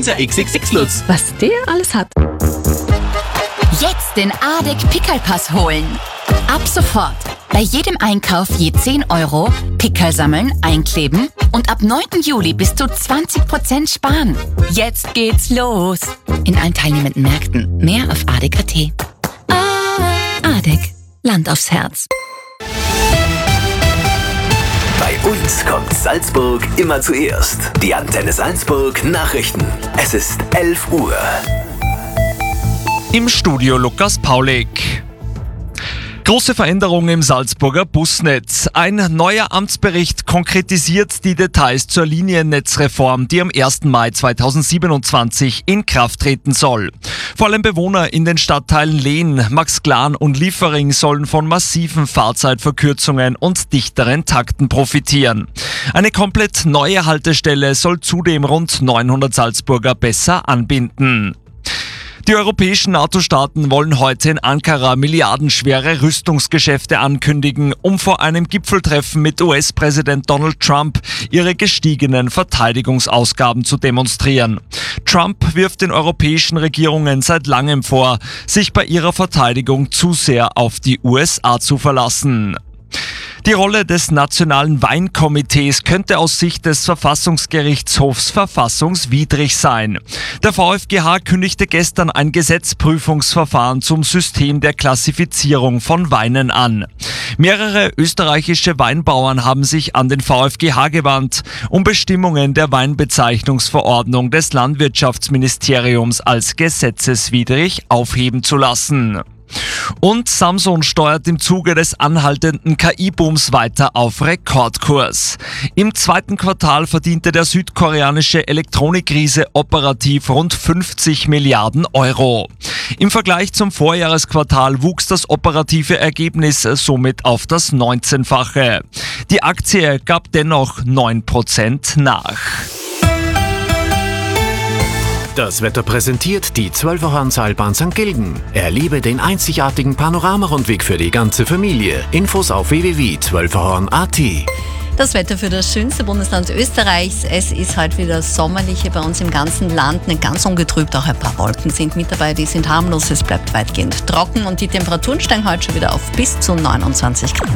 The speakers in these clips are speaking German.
unser XXX-Lutz. Was der alles hat. Jetzt den ADEC Pickelpass holen. Ab sofort. Bei jedem Einkauf je 10 Euro, Pickel sammeln, einkleben und ab 9. Juli bis zu 20% sparen. Jetzt geht's los. In allen teilnehmenden Märkten. Mehr auf adec.at. ADEC. Land aufs Herz. Bei uns kommt Salzburg immer zuerst. Die Antenne Salzburg Nachrichten. Es ist 11 Uhr. Im Studio Lukas Paulik. Große Veränderungen im Salzburger Busnetz. Ein neuer Amtsbericht konkretisiert die Details zur Liniennetzreform, die am 1. Mai 2027 in Kraft treten soll. Vor allem Bewohner in den Stadtteilen Lehn, Maxglan und Liefering sollen von massiven Fahrzeitverkürzungen und dichteren Takten profitieren. Eine komplett neue Haltestelle soll zudem rund 900 Salzburger besser anbinden. Die europäischen NATO-Staaten wollen heute in Ankara milliardenschwere Rüstungsgeschäfte ankündigen, um vor einem Gipfeltreffen mit US-Präsident Donald Trump ihre gestiegenen Verteidigungsausgaben zu demonstrieren. Trump wirft den europäischen Regierungen seit langem vor, sich bei ihrer Verteidigung zu sehr auf die USA zu verlassen. Die Rolle des Nationalen Weinkomitees könnte aus Sicht des Verfassungsgerichtshofs verfassungswidrig sein. Der VfGH kündigte gestern ein Gesetzprüfungsverfahren zum System der Klassifizierung von Weinen an. Mehrere österreichische Weinbauern haben sich an den VfGH gewandt, um Bestimmungen der Weinbezeichnungsverordnung des Landwirtschaftsministeriums als gesetzeswidrig aufheben zu lassen. Und Samsung steuert im Zuge des anhaltenden KI-Booms weiter auf Rekordkurs. Im zweiten Quartal verdiente der südkoreanische Elektronikriese operativ rund 50 Milliarden Euro. Im Vergleich zum Vorjahresquartal wuchs das operative Ergebnis somit auf das 19-fache. Die Aktie gab dennoch 9% nach. Das Wetter präsentiert die 12er-Horn-Seilbahn St. Gilgen. Erlebe den einzigartigen Panoramarundweg für die ganze Familie. Infos auf www.12erhorn.at. Das Wetter für das schönste Bundesland Österreichs. Es ist heute wieder sommerlich hier bei uns im ganzen Land. Nicht ganz ungetrübt, auch ein paar Wolken sind mit dabei, die sind harmlos. Es bleibt weitgehend trocken und die Temperaturen steigen heute schon wieder auf bis zu 29 Grad.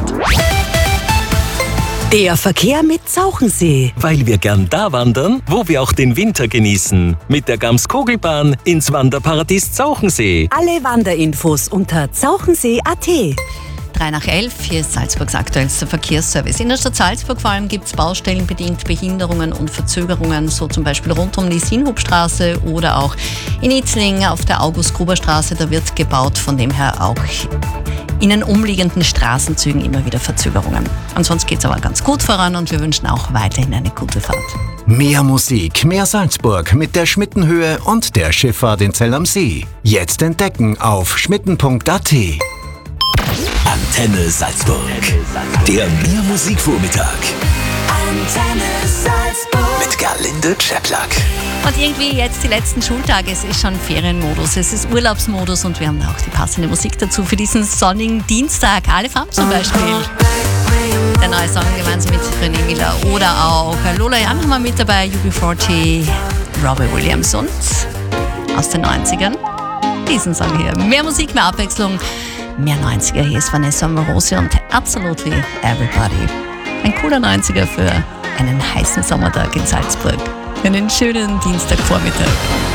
Der Verkehr mit Zauchensee. Weil wir gern da wandern, wo wir auch den Winter genießen. Mit der Gams-Kogelbahn ins Wanderparadies Zauchensee. Alle Wanderinfos unter zauchensee.at. 3:11, hier ist Salzburgs aktuellster Verkehrsservice. In der Stadt Salzburg vor allem gibt es baustellenbedingt Behinderungen und Verzögerungen, so zum Beispiel rund um die Sinhubstraße oder auch in Itzling auf der August-Gruber-Straße. Da wird gebaut, von dem her auch in den umliegenden Straßenzügen immer wieder Verzögerungen. Ansonsten geht es aber ganz gut voran und wir wünschen auch weiterhin eine gute Fahrt. Mehr Musik, mehr Salzburg mit der Schmittenhöhe und der Schifffahrt in Zell am See. Jetzt entdecken auf schmitten.at. Antenne Salzburg. Der Mehr-Musik-Vormittag. Antenne Salzburg. Mit Gerlinde Czeplak. Und irgendwie jetzt die letzten Schultage, es ist schon Ferienmodus, es ist Urlaubsmodus und wir haben auch die passende Musik dazu für diesen sonnigen Dienstag. Ale Farm zum Beispiel. Der neue Song gemeinsam mit René Miller oder auch Lola Jan haben wir mit dabei, UB40, Robbie Williams und aus den 90ern diesen Song hier. Mehr Musik, mehr Abwechslung, mehr 90er. Hier ist Vanessa Morosi und Absolutely Everybody. Ein cooler 90er für einen heißen Sommertag in Salzburg. Einen schönen Dienstagvormittag.